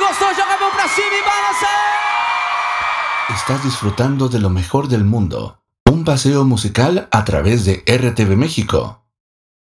Gostou? Joga a mão pra cima e balança! Estás disfrutando de lo mejor del mundo. Un paseo musical a través de RTV México.